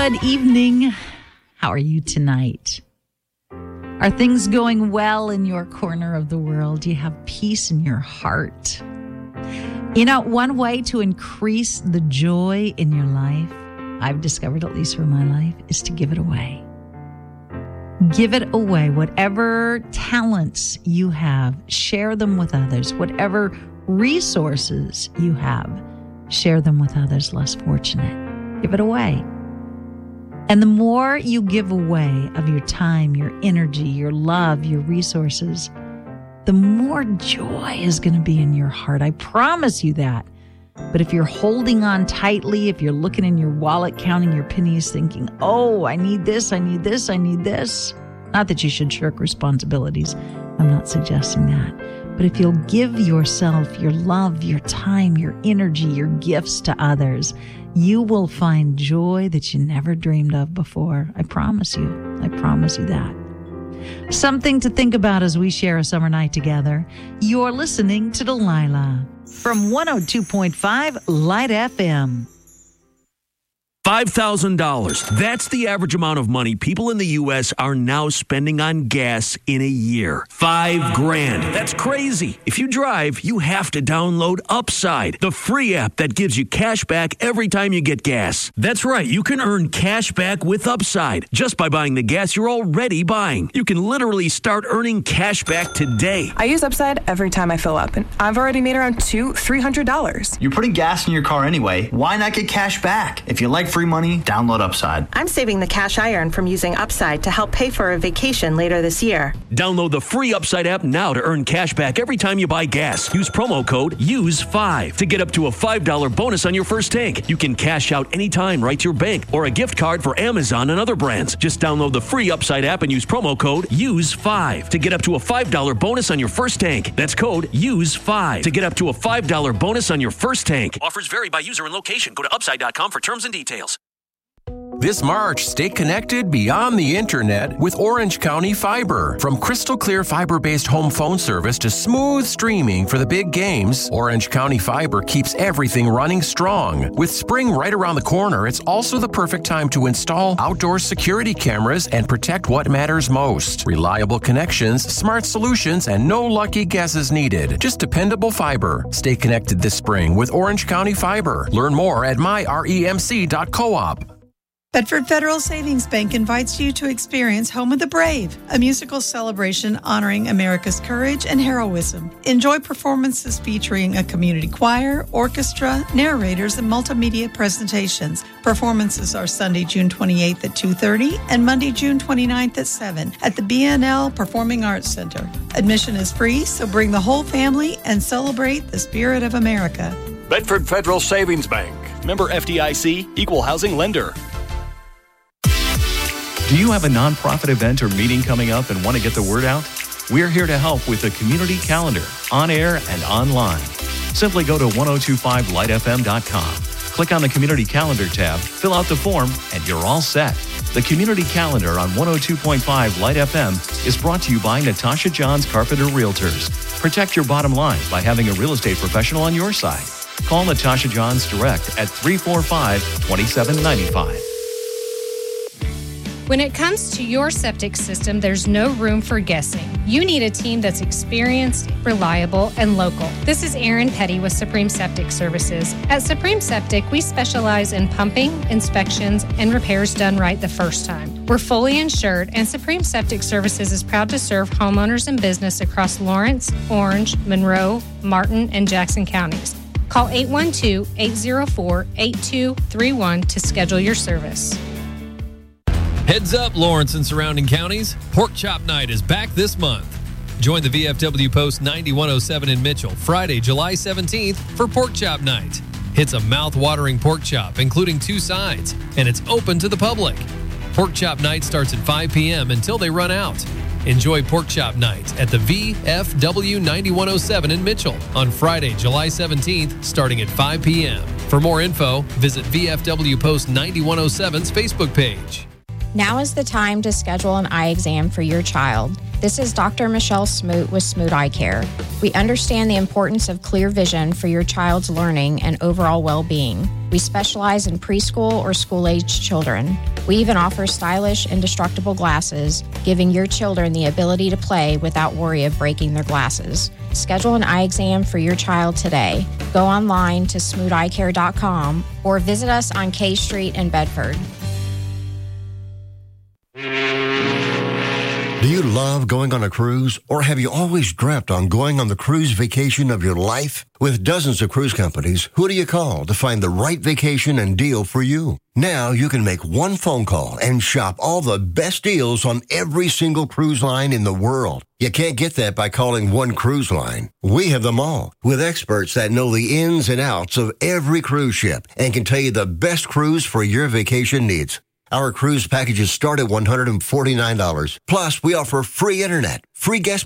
Good evening. How are you tonight? Are things going well in your corner of the world? Do you have peace in your heart? You know, one way to increase the joy in your life, I've discovered, at least for my life, is to give it away. Give it away. Whatever talents you have, share them with others. Whatever resources you have, share them with others less fortunate. Give it away. And the more you give away of your time, your energy, your love, your resources, the more joy is going to be in your heart. I promise you that. But if you're holding on tightly, if you're looking in your wallet, counting your pennies, thinking, oh, I need this, I need this, I need this. Not that you should shirk responsibilities. I'm not suggesting that. But if you'll give yourself, your love, your time, your energy, your gifts to others, you will find joy that you never dreamed of before. I promise you. I promise you that. Something to think about as we share a summer night together. You're listening to Delilah from 102.5 Light FM. $5,000. That's the average amount of money people in the U.S. are now spending on gas in a year. $5,000. That's crazy. If you drive, you have to download Upside, the free app that gives you cash back every time you get gas. That's right. You can earn cash back with Upside just by buying the gas you're already buying. You can literally start earning cash back today. I use Upside every time I fill up, and I've already made around $300. You're putting gas in your car anyway. Why not get cash back? If you like free money, download Upside. I'm saving the cash I earn from using Upside to help pay for a vacation later this year. Download the free Upside app now to earn cash back every time you buy gas. Use promo code USE5 to get up to a $5 bonus on your first tank. You can cash out anytime right to your bank or a gift card for Amazon and other brands. Just download the free Upside app and use promo code USE5 to get up to a $5 bonus on your first tank. That's code USE5 to get up to a $5 bonus on your first tank. Offers vary by user and location. Go to upside.com for terms and details. This March, stay connected beyond the internet with Orange County Fiber. From crystal clear fiber-based home phone service to smooth streaming for the big games, Orange County Fiber keeps everything running strong. With spring right around the corner, it's also the perfect time to install outdoor security cameras and protect what matters most. Reliable connections, smart solutions, and no lucky guesses needed. Just dependable fiber. Stay connected this spring with Orange County Fiber. Learn more at myremc.coop. Bedford Federal Savings Bank invites you to experience Home of the Brave, a musical celebration honoring America's courage and heroism. Enjoy performances featuring a community choir, orchestra, narrators, and multimedia presentations. Performances are Sunday, June 28th at 2:30 and Monday, June 29th at 7 at the BNL Performing Arts Center. Admission is free, so bring the whole family and celebrate the spirit of America. Bedford Federal Savings Bank. Member FDIC, Equal Housing Lender. Do you have a nonprofit event or meeting coming up and want to get the word out? We're here to help with a community calendar, on air and online. Simply go to 1025lightfm.com. Click on the Community Calendar tab, fill out the form, and you're all set. The Community Calendar on 102.5 Light FM is brought to you by Natasha Johns Carpenter Realtors. Protect your bottom line by having a real estate professional on your side. Call Natasha Johns direct at 345-2795. When it comes to your septic system, there's no room for guessing. You need a team that's experienced, reliable, and local. This is Erin Petty with Supreme Septic Services. At Supreme Septic, we specialize in pumping, inspections, and repairs done right the first time. We're fully insured, and Supreme Septic Services is proud to serve homeowners and business across Lawrence, Orange, Monroe, Martin, and Jackson counties. Call 812-804-8231 to schedule your service. Heads up, Lawrence and surrounding counties. Pork Chop Night is back this month. Join the VFW Post 9107 in Mitchell Friday, July 17th for Pork Chop Night. It's a mouth-watering pork chop, including 2 sides, and it's open to the public. Pork Chop Night starts at 5 p.m. until they run out. Enjoy Pork Chop Night at the VFW 9107 in Mitchell on Friday, July 17th, starting at 5 p.m. For more info, visit VFW Post 9107's Facebook page. Now is the time to schedule an eye exam for your child. This is Dr. Michelle Smoot with Smoot Eye Care. We understand the importance of clear vision for your child's learning and overall well-being. We specialize in preschool or school-aged children. We even offer stylish, indestructible glasses, giving your children the ability to play without worry of breaking their glasses. Schedule an eye exam for your child today. Go online to SmootEyeCare.com or visit us on K Street in Bedford. Do you love going on a cruise, or have you always dreamt on going on the cruise vacation of your life? With dozens of cruise companies, who do you call to find the right vacation and deal for you? Now you can make one phone call and shop all the best deals on every single cruise line in the world. You can't get that by calling one cruise line. We have them all, with experts that know the ins and outs of every cruise ship and can tell you the best cruise for your vacation needs. Our cruise packages start at $149. Plus, we offer free internet, free guest